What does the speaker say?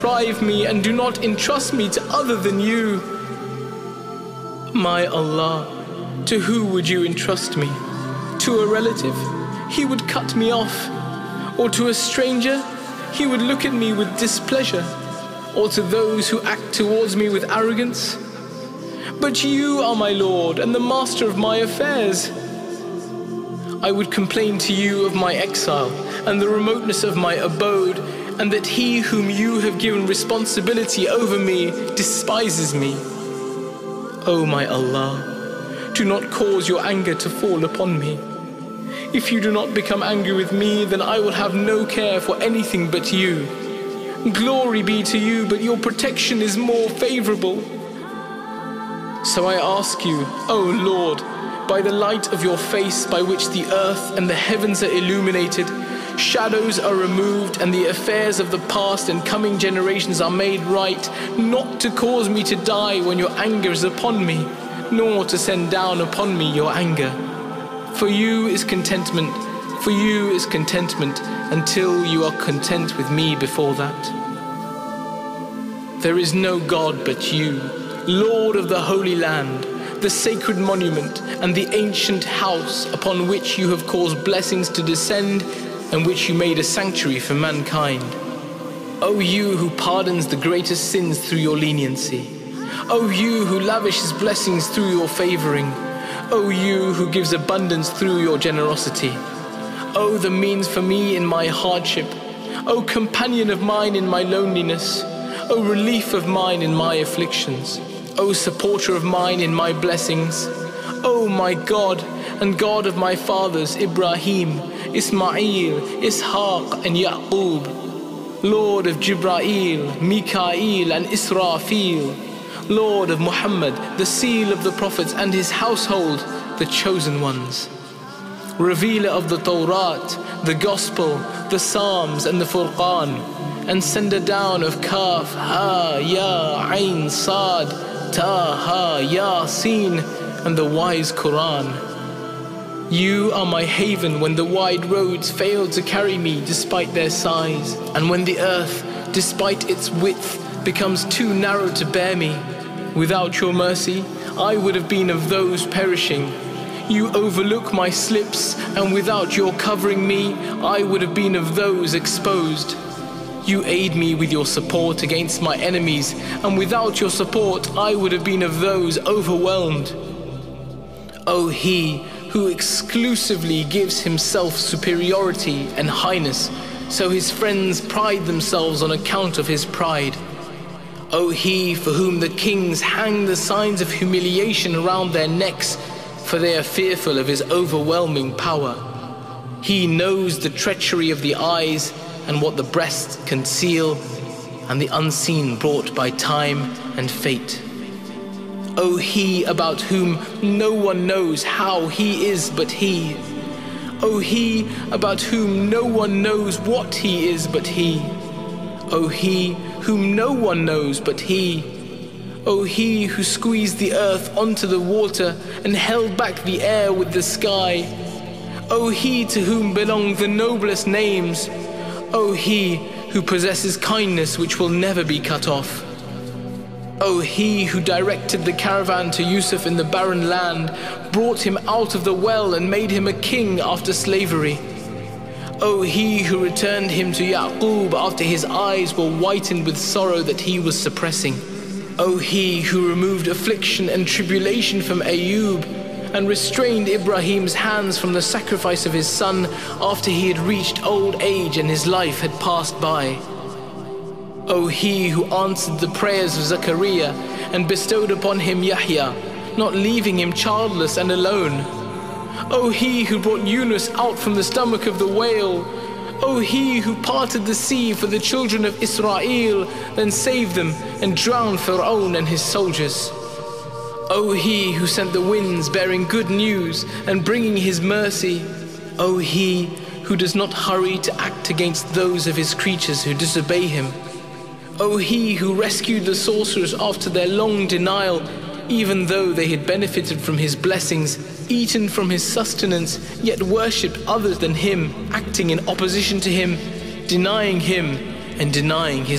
deprive me and do not entrust me to other than you. My Allah, to who would you entrust me? To a relative? He would cut me off. Or to a stranger? He would look at me with displeasure. Or to those who act towards me with arrogance? But you are my Lord and the master of my affairs. I would complain to you of my exile and the remoteness of my abode, and that he whom you have given responsibility over me despises me. O my Allah, do not cause your anger to fall upon me. If you do not become angry with me, then I will have no care for anything but you. Glory be to you, but your protection is more favorable. So I ask you, O Lord, by the light of your face by which the earth and the heavens are illuminated, shadows are removed, and the affairs of the past and coming generations are made right, not to cause me to die when your anger is upon me, nor to send down upon me your anger. For you is contentment, until you are content with me before that. There is no God but you, Lord of the Holy Land, the sacred monument and the ancient house upon which you have caused blessings to descend and which you made a sanctuary for mankind. O you who pardons the greatest sins through your leniency. O you who lavishes blessings through your favoring. O you who gives abundance through your generosity. O the means for me in my hardship. O companion of mine in my loneliness. O relief of mine in my afflictions. O supporter of mine in my blessings. O my God and God of my fathers Ibrahim, Ismail, Ishaq and Yaqub. Lord of Jibrail, Mikael and Israfil. Lord of Muhammad, the seal of the prophets and his household, the chosen ones. Revealer of the Tawrat, the Gospel, the Psalms and the Furqan, and sender down of Kaf, Ha, Ya, Ain, Sad, Ta, Ha, Ya, Sin, and the wise Quran. You are my haven when the wide roads fail to carry me despite their size, and when the earth, despite its width, becomes too narrow to bear me. Without your mercy, I would have been of those perishing. You overlook my slips, and without your covering me, I would have been of those exposed. You aid me with your support against my enemies, and without your support, I would have been of those overwhelmed. O He who exclusively gives himself superiority and highness, so his friends pride themselves on account of his pride. O He for whom the kings hang the signs of humiliation around their necks, for they are fearful of his overwhelming power. He knows the treachery of the eyes and what the breasts conceal, and the unseen brought by time and fate. O He about whom no one knows how He is but He. O He about whom no one knows what He is but He. O He whom no one knows but He. O He who squeezed the earth onto the water and held back the air with the sky. O He to whom belong the noblest names. O He who possesses kindness which will never be cut off. O He who directed the caravan to Yusuf in the barren land, brought him out of the well and made him a king after slavery. O He who returned him to Yaqub after his eyes were whitened with sorrow that he was suppressing. O He who removed affliction and tribulation from Ayub and restrained Ibrahim's hands from the sacrifice of his son after he had reached old age and his life had passed by. O He who answered the prayers of Zachariah and bestowed upon him Yahya, not leaving him childless and alone. O He who brought Yunus out from the stomach of the whale. O He who parted the sea for the children of Israel, then saved them and drowned Pharaoh and his soldiers. O He who sent the winds bearing good news and bringing his mercy. O He who does not hurry to act against those of his creatures who disobey him. O He who rescued the sorcerers after their long denial, even though they had benefited from his blessings, eaten from his sustenance, yet worshipped others than him, acting in opposition to him, denying him and denying his